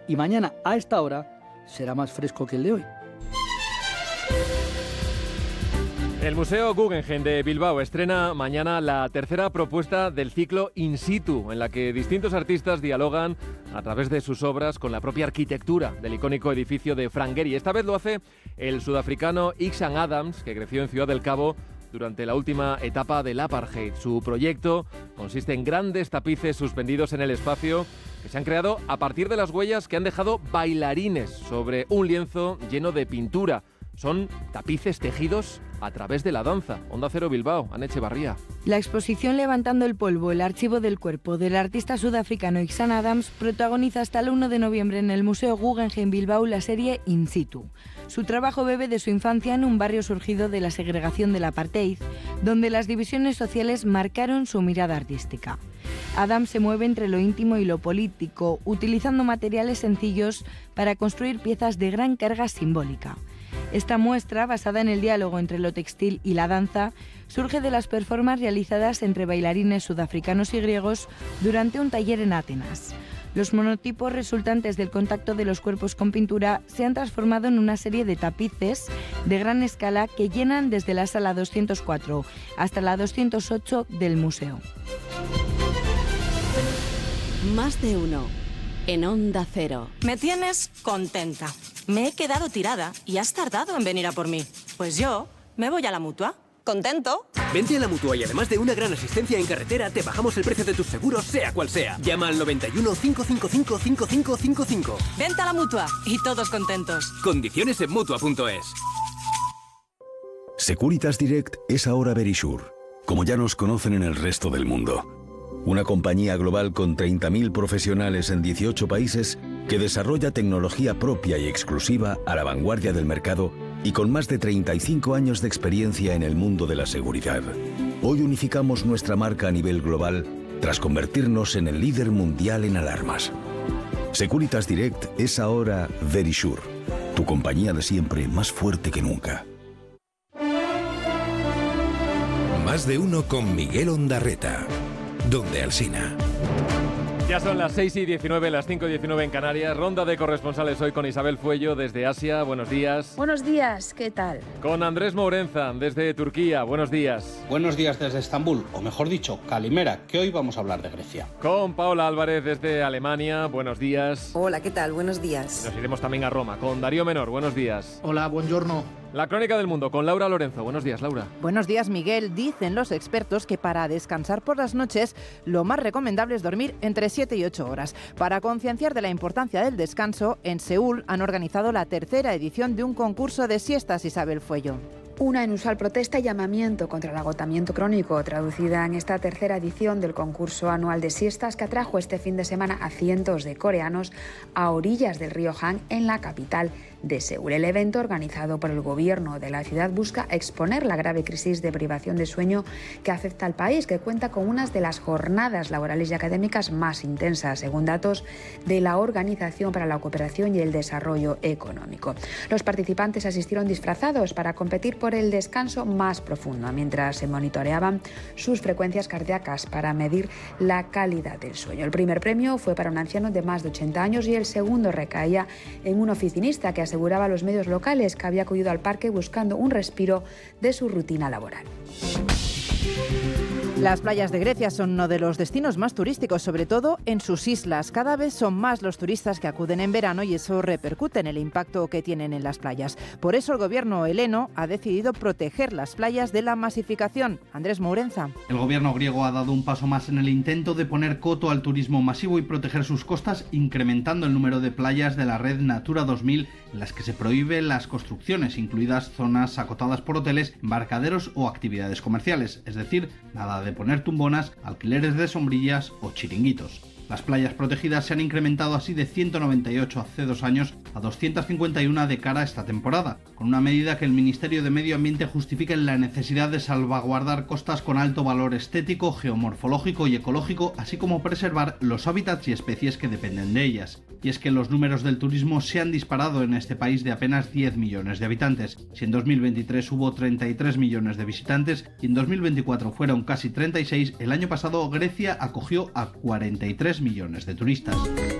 y mañana a esta hora será más fresco que el de hoy. El Museo Guggenheim de Bilbao estrena mañana la tercera propuesta del ciclo In Situ, en la que distintos artistas dialogan a través de sus obras con la propia arquitectura del icónico edificio de Frank Gehry. Esta vez lo hace el sudafricano Ixan Adams, que creció en Ciudad del Cabo durante la última etapa del apartheid. Su proyecto consiste en grandes tapices suspendidos en el espacio que se han creado a partir de las huellas que han dejado bailarines sobre un lienzo lleno de pintura. Son tapices tejidos a través de la danza. Onda Cero Bilbao, Ana Echevarría. La exposición Levantando el polvo, el archivo del cuerpo del artista sudafricano Ixan Adams protagoniza hasta el 1 de noviembre en el Museo Guggenheim Bilbao la serie In Situ. Su trabajo bebe de su infancia en un barrio surgido de la segregación del apartheid, donde las divisiones sociales marcaron su mirada artística. Adams se mueve entre lo íntimo y lo político, utilizando materiales sencillos para construir piezas de gran carga simbólica. Esta muestra, basada en el diálogo entre lo textil y la danza, surge de las performances realizadas entre bailarines sudafricanos y griegos durante un taller en Atenas. Los monotipos resultantes del contacto de los cuerpos con pintura se han transformado en una serie de tapices de gran escala que llenan desde la sala 204 hasta la 208 del museo. Más de uno en Onda Cero. Me tienes contenta. Me he quedado tirada y has tardado en venir a por mí. Pues yo me voy a la Mutua. ¿Contento? Vente a la Mutua y además de una gran asistencia en carretera, te bajamos el precio de tus seguros, sea cual sea. Llama al 91 555 5555. Vente a la Mutua y todos contentos. Condiciones en Mutua.es. Securitas Direct es ahora Verisure, como ya nos conocen en el resto del mundo. Una compañía global con 30.000 profesionales en 18 países que desarrolla tecnología propia y exclusiva a la vanguardia del mercado y con más de 35 años de experiencia en el mundo de la seguridad. Hoy unificamos nuestra marca a nivel global tras convertirnos en el líder mundial en alarmas. Securitas Direct es ahora Verisure, tu compañía de siempre más fuerte que nunca. Más de uno con Miguel Ondarreta. Donde Alsina. Ya son las 6:19, las 5:19 en Canarias. Ronda de corresponsales hoy con Isabel Fuello desde Asia. Buenos días. Buenos días, ¿qué tal? Con Andrés Mourenza desde Turquía. Buenos días. Buenos días desde Estambul, o mejor dicho, Calimera, que hoy vamos a hablar de Grecia. Con Paola Álvarez desde Alemania. Buenos días. Hola, ¿qué tal? Buenos días. Nos iremos también a Roma con Darío Menor. Buenos días. Hola, buongiorno. La crónica del mundo con Laura Lorenzo. Buenos días, Laura. Buenos días, Miguel. Dicen los expertos que para descansar por las noches lo más recomendable es dormir entre 7 y 8 horas. Para concienciar de la importancia del descanso, en Seúl han organizado la tercera edición de un concurso de siestas, Isabel Fuello. Una inusual protesta y llamamiento contra el agotamiento crónico, traducida en esta tercera edición del concurso anual de siestas que atrajo este fin de semana a cientos de coreanos a orillas del río Han en la capital de Seúl. El evento, organizado por el gobierno de la ciudad, busca exponer la grave crisis de privación de sueño que afecta al país, que cuenta con unas de las jornadas laborales y académicas más intensas, según datos de la Organización para la Cooperación y el Desarrollo Económico. Los participantes asistieron disfrazados para competir por el descanso más profundo, mientras se monitoreaban sus frecuencias cardíacas para medir la calidad del sueño. El primer premio fue para un anciano de más de 80 años y el segundo recaía en un oficinista que aseguraba a los medios locales que había acudido al parque buscando un respiro de su rutina laboral. Las playas de Grecia son uno de los destinos más turísticos, sobre todo en sus islas. Cada vez son más los turistas que acuden en verano y eso repercute en el impacto que tienen en las playas. Por eso el gobierno heleno ha decidido proteger las playas de la masificación. Andrés Mourenza. El gobierno griego ha dado un paso más en el intento de poner coto al turismo masivo y proteger sus costas, incrementando el número de playas de la red Natura 2000 en las que se prohíben las construcciones, incluidas zonas acotadas por hoteles, embarcaderos o actividades comerciales, es decir, nada de poner tumbonas, alquileres de sombrillas o chiringuitos. Las playas protegidas se han incrementado así de 198 hace 2 años a 251 de cara a esta temporada, con una medida que el Ministerio de Medio Ambiente justifica en la necesidad de salvaguardar costas con alto valor estético, geomorfológico y ecológico, así como preservar los hábitats y especies que dependen de ellas. Y es que los números del turismo se han disparado en este país de apenas 10 millones de habitantes. Si en 2023 hubo 33 millones de visitantes y en 2024 fueron casi 36, el año pasado Grecia acogió a 43 millones de turistas.